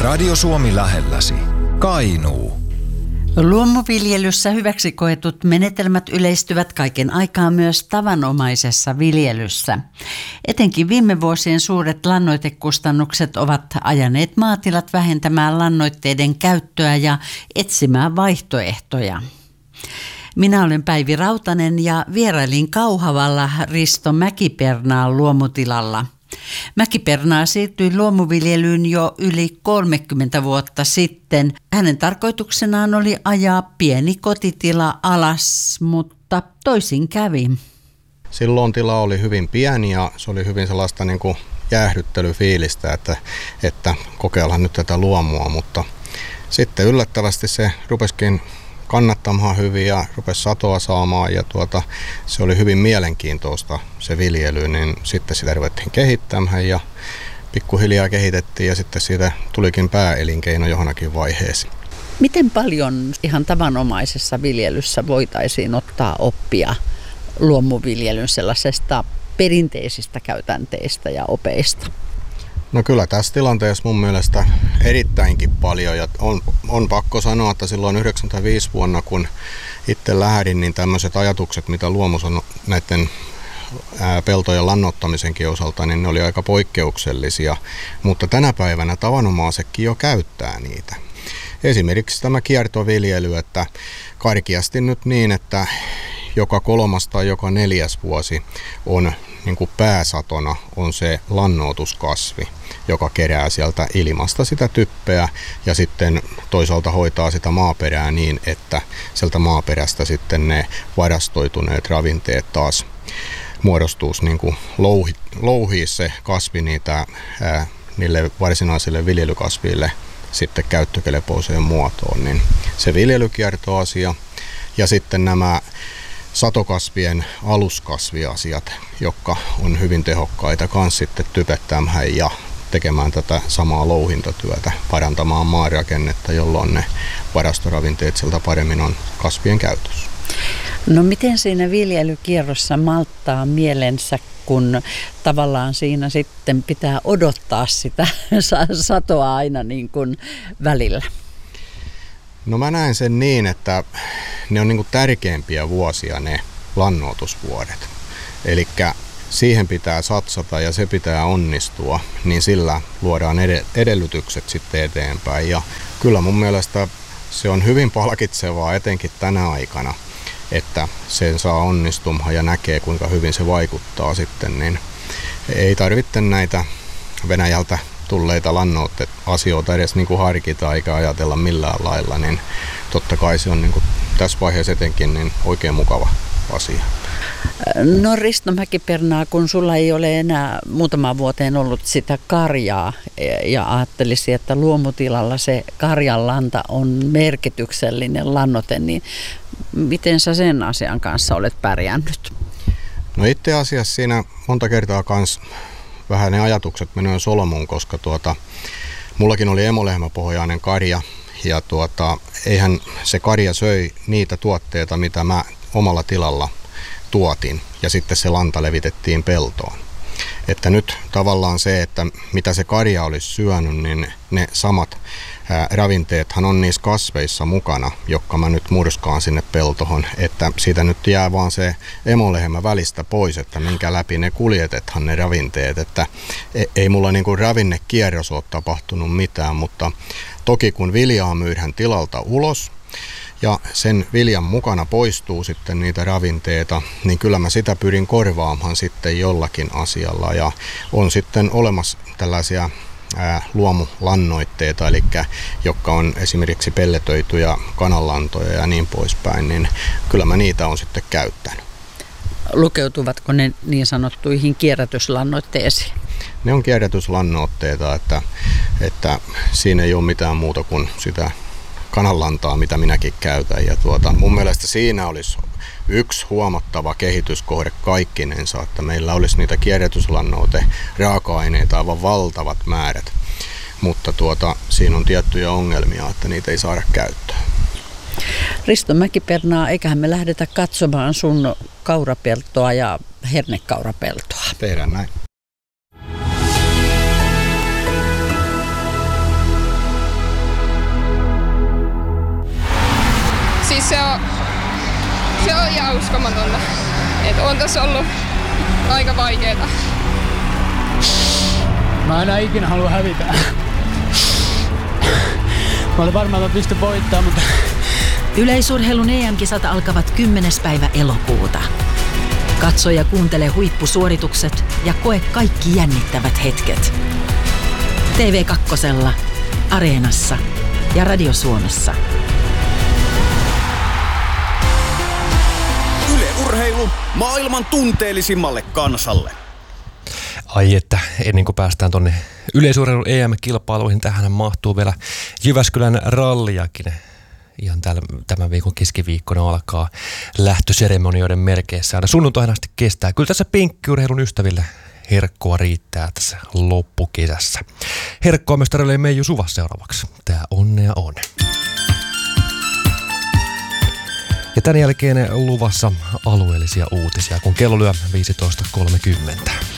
Radio Suomi lähelläsi. Kainuu. Luomuviljelyssä hyväksi koetut menetelmät yleistyvät kaiken aikaa myös tavanomaisessa viljelyssä. Etenkin viime vuosien suuret lannoitekustannukset ovat ajaneet maatilat vähentämään lannoitteiden käyttöä ja etsimään vaihtoehtoja. Minä olen Päivi Rautanen ja vierailin Kauhavalla Risto Mäkipernaan luomutilalla. Mäkipernaa siirtyi luomuviljelyyn jo yli 30 vuotta sitten. Hänen tarkoituksenaan oli ajaa pieni kotitila alas, mutta toisin kävi. Silloin tila oli hyvin pieni ja se oli hyvin sellaista jäähdyttelyfiilistä, että kokeillaan nyt tätä luomua, mutta sitten yllättävästi se rupesikin kannattamaan hyvin ja rupesi satoa saamaan ja se oli hyvin mielenkiintoista se viljely, niin sitten sitä ruvettiin kehittämään ja pikkuhiljaa kehitettiin ja sitten siitä tulikin pääelinkeino johonkin vaiheeseen. Miten paljon ihan tavanomaisessa viljelyssä voitaisiin ottaa oppia luomuviljelyn sellaisesta perinteisistä käytänteistä ja opeista? No kyllä tässä tilanteessa mun mielestä erittäinkin paljon ja on pakko sanoa, että silloin 95 vuonna kun itse lähdin, niin tämmöiset ajatukset, mitä luomus on näiden peltojen lannoittamisenkin osalta, niin ne oli aika poikkeuksellisia, mutta tänä päivänä tavanomaisetkin jo käyttää niitä. Esimerkiksi tämä kiertoviljely, että karkeasti nyt niin, että joka 3. tai joka 4. vuosi on niin kuin pääsatona on se lannoituskasvi, joka kerää sieltä ilmasta sitä typpeä ja sitten toisaalta hoitaa sitä maaperää niin, että sieltä maaperästä sitten ne varastoituneet ravinteet taas muodostuisi niin kuin louhii se kasvi niille varsinaisille viljelykasville sitten käyttökelpoiseen muotoon, niin se viljelykiertoasia ja sitten nämä satokasvien aluskasviasiat, jotka on hyvin tehokkaita kans sitten typettämään ja tekemään tätä samaa louhintatyötä, parantamaan maarakennetta, jolloin ne varastoravinteet sieltä paremmin on kasvien käytössä. No miten siinä viljelykierrossa malttaa mielensä, kun tavallaan siinä sitten pitää odottaa sitä satoa aina niin kuin välillä? No mä näen sen niin, että ne on niin kuin tärkeimpiä vuosia ne lannoitusvuodet. Eli siihen pitää satsata ja se pitää onnistua, niin sillä luodaan edellytykset sitten eteenpäin. Ja kyllä mun mielestä se on hyvin palkitsevaa etenkin tänä aikana, että sen saa onnistumaan ja näkee kuinka hyvin se vaikuttaa sitten, niin ei tarvitse näitä Venäjältä tulleita lannoitteasioita edes niin kuin harkita eikä ajatella millään lailla, niin totta kai se on niin kuin tässä vaiheessa etenkin niin oikein mukava asia. No Risto Mäkipernaa, kun sulla ei ole enää muutamaan vuoteen ollut sitä karjaa ja ajattelisin, että luomutilalla se karjanlanta on merkityksellinen lannoite, niin miten sä sen asian kanssa olet pärjännyt? No itse asiassa siinä monta kertaa kans vähän ne ajatukset menee solmuun, koska mullakin oli emolehmäpohjainen karja ja eihän se karja söi niitä tuotteita, mitä mä omalla tilalla tuotin ja sitten se lanta levitettiin peltoon. Että nyt tavallaan se, että mitä se karja olisi syönyt, niin ne samat ravinteethan on niissä kasveissa mukana, jotka mä nyt murskaan sinne peltohon, että siitä nyt jää vaan se emolehmä välistä pois, että minkä läpi ne kuljetethan ne ravinteet, että ei mulla niinku ravinnekierros ole tapahtunut mitään, mutta toki kun viljaa myydään tilalta ulos ja sen viljan mukana poistuu sitten niitä ravinteita, niin kyllä mä sitä pyrin korvaamaan sitten jollakin asialla ja on sitten olemassa tällaisia luomulannoitteita, eli jotka on esimerkiksi pelletöityjä kananlantoja ja niin poispäin, niin kyllä mä niitä on sitten käyttänyt. Lukeutuvatko ne niin sanottuihin kierrätyslannoitteisiin? Ne on kierrätyslannoitteita, että siinä ei ole mitään muuta kuin sitä kananlantaa, mitä minäkin käytän. Ja mun mielestä siinä olisi yksi huomattava kehityskohde kaikkinensa, että meillä olisi niitä kierrätyslannoite raaka-aineita aivan valtavat määrät, mutta siinä on tiettyjä ongelmia, että niitä ei saada käyttöön. Risto Mäkipernaa, eiköhän me lähdetä katsomaan sun kaurapeltoa ja hernekaurapeltoa. Tehdään näin. on ihan uskomatonta. Että on tässä ollut aika vaikeeta. Mä enää ikinä halua hävitä. Mä olin varmaan, että mä pystyn voittaa, mutta... Yleisurheilun EM-kisat alkavat 10. päivä elokuuta. Katso ja kuuntele huippusuoritukset ja koe kaikki jännittävät hetket. TV2, Areenassa ja Radio Suomessa. Yle Urheilu maailman tunteellisimmalle kansalle. Ai että, ennen kuin päästään tonne yleisurheilun EM-kilpailuihin, tähän mahtuu vielä Jyväskylän ralliakin. Ihan tämän viikon keskiviikkona alkaa lähtöseremonioiden merkeissä. Aina sunnuntaina asti kestää. Kyllä tässä penkkiurheilun ystäville herkkoa riittää tässä loppukesässä. Herkkoa myös tarjoilee Meiju Suva seuraavaksi. Tää onnea on. Ja tämän jälkeen luvassa alueellisia uutisia, kun kello lyö 15.30.